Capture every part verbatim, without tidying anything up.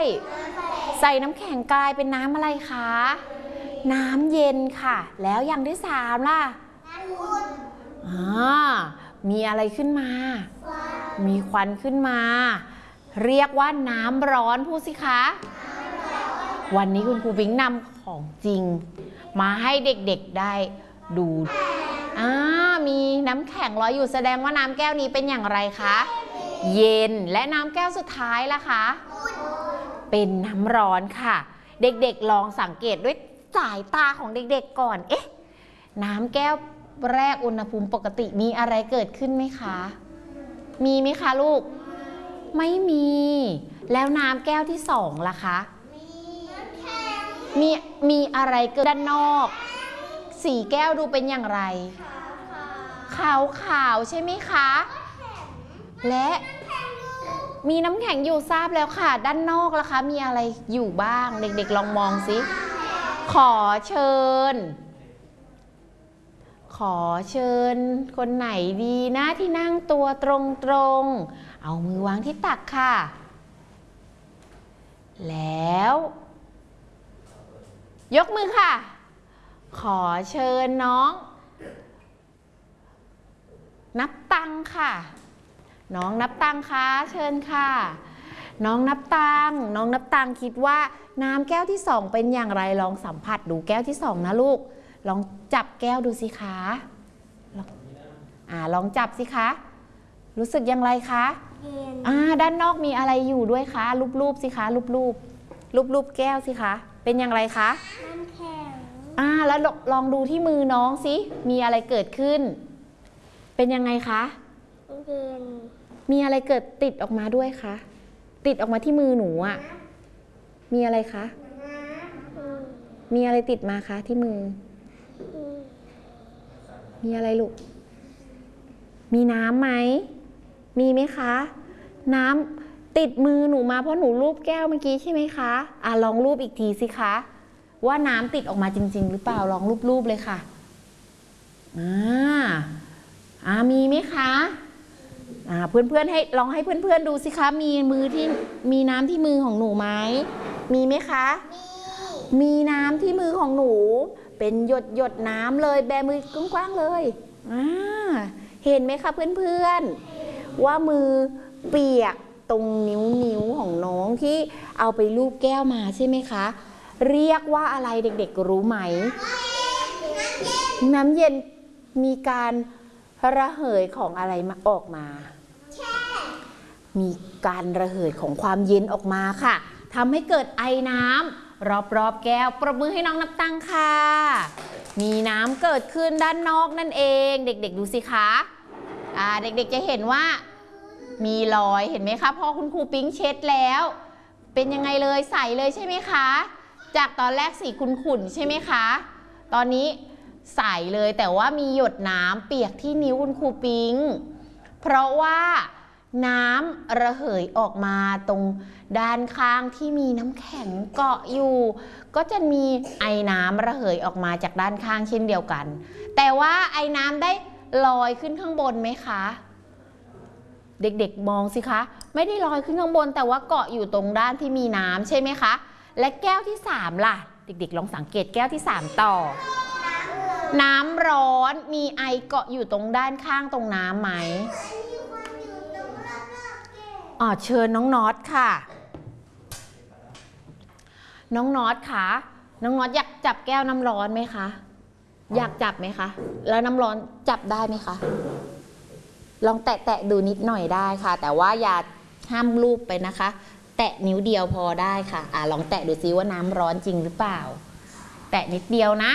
ใส่น้ำแข็งกลายเป็นน้ำอะไรคะน้ำเย็นค่ะแล้วอย่างที่สามล่ะอ่ามีอะไรขึ้นมามีควันขึ้นมาเรียกว่าน้ำร้อนพูดสิคะวันนี้คุณครูบิ๊งนำของจริงมาให้เด็กๆได้ดูอ่ามีน้ำแข็งลอยอยู่แสดงว่าน้ำแก้วนี้เป็นอย่างไรคะเย็นและน้ำแก้วสุดท้ายล่ะคะเป็นน้ำร้อนค่ะเด็กๆลองสังเกตด้วยสายตาของเด็กๆก่อนเอ๊ะน้ำแก้วแรกอุณหภูมิปกติมีอะไรเกิดขึ้นไหมคะมีไหมคะลูกไม่มีแล้วน้ำแก้วที่สองล่ะคะมีมีอะไรเกิดด้านนอกสีแก้วดูเป็นอย่างไรขาวขาวใช่ไหมคะและมีน้ำแข็งอยู่ทราบแล้วค่ะด้านนอกล่ะคะมีอะไรอยู่บ้างเด็กๆลองมองสิขอเชิญขอเชิญคนไหนดีนะที่นั่งตัวตรงๆเอามือวางที่ตักค่ะแล้วยกมือค่ะขอเชิญน้องนับตังค่ะน้องนับตังคะเชิญค่ะน้องนับตังน้องนับตังคิดว่าน้ำแก้วที่สองเป็นอย่างไรลองสัมผัสดูแก้วที่สองนะลูกลองจับแก้วดูสิคะอ่าลองจับสิคะรู้สึกอย่างไรคะอ่าด้านนอกมีอะไรอยู่ด้วยคะรูปๆสิคะรูปๆรูปๆแก้วสิคะเป็นอย่างไรคะน้ำแข็งอ่าแล้วลองดูที่มือน้องสิมีอะไรเกิดขึ้นเป็นยังไงคะเย็นมีอะไรเกิดติดออกมาด้วยคะติดออกมาที่มือหนูอ่ะมีอะไรคะมีอะไรติดมาคะที่มือมีอะไรลูกมีน้ำไหมมีไหมคะน้ำติดมือหนูมาเพราะหนูลูบแก้วเมื่อกี้ใช่ไหมคะอ่ะลองลูบอีกทีสิคะว่าน้ำติดออกมาจริงๆหรือเปล่าลองลูบๆเลยค่ะอ่าอ่ามีไหมคะอ่าเพื่อนๆให้ลองให้เพื่อนๆดูสิคะมีมือที่มีน้ำที่มือของหนูไหมมีไหมคะมีมีน้ำที่มือของหนูเป็นหยดหยดน้ำเลยแบมือกว้างๆเลยอ่าเห็นไหมคะเพื่อนๆว่ามือเปียกตรงนิ้วๆของน้องที่เอาไปลูบแก้วมาใช่ไหมคะเรียกว่าอะไรเด็กๆรู้ไหมน้ำเย็นมีการระเหยของอะไรมาออกมามีการระเหยของความเย็นออกมาค่ะทำให้เกิดไอน้ำรอบๆแก้วปรบมือให้น้องนับตังค่ะมีน้ำเกิดขึ้นด้านนอกนั่นเองเด็กๆดูสิคะอ่าเด็กๆจะเห็นว่ามีรอยเห็นไหมคะพอคุณครูปิ๊งเช็ดแล้วเป็นยังไงเลยใสเลยใช่ไหมคะจากตอนแรกสีขุ่นๆใช่ไหมคะตอนนี้ใสเลยแต่ว่ามีหยดน้ำเปียกที่นิ้วคุณครูปิ๊งเพราะว่าน้ำระเหยออกมาตรงด้านข้างที่มีน้ำแข็งเกาะอยู่ก็จะมีไอน้ำระเหยออกมาจากด้านข้างเช่นเดียวกันแต่ว่าไอน้ำได้ลอยขึ้นข้างบนไหมคะเด็กๆมองสิคะไม่ได้ลอยขึ้นข้างบนแต่ว่าเกาะอยู่ตรงด้านที่มีน้ำใช่ไหมคะและแก้วที่สามล่ะเด็กๆลองสังเกตแก้วที่สามต่อน้ำร้อนมีไอเกาะอยู่ตรงด้านข้างตรงน้ำไหมอ๋อเชิญน้องน็อตค่ะน้องน็อตค่ะน้องน็อตอยากจับแก้วน้ำร้อนไหมคะอยากจับไหมคะแล้วน้ำร้อนจับได้ไหมคะลองแตะๆดูนิดหน่อยได้ค่ะแต่ว่าอย่าห้ามลูบไปนะคะแตะนิ้วเดียวพอได้ค่ะอ่าลองแตะดูซิว่าน้ำร้อนจริงหรือเปล่าแตะนิดเดียวนะ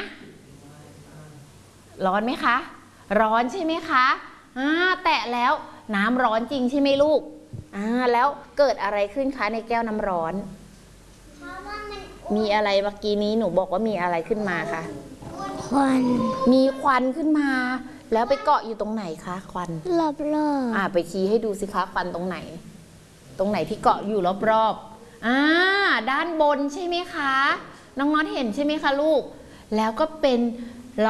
ร้อนไหมคะร้อนใช่ไหมคะอ่าแตะแล้วน้ำร้อนจริงใช่ไหมลูกอ่าแล้วเกิดอะไรขึ้นคะในแก้วน้ำร้อนมีอะไรเมื่อกี้นี้หนูบอกว่ามีอะไรขึ้นมาคะควันมีควันขึ้นมาแล้วไปเกาะอยู่ตรงไหนคะควันรอบๆอ่าไปชี้ให้ดูสิคะควันตรงไหนตรงไหนที่เกาะอยู่รอบๆอ่าด้านบนใช่ไหมคะน้องน็อตเห็นใช่ไหมคะลูกแล้วก็เป็น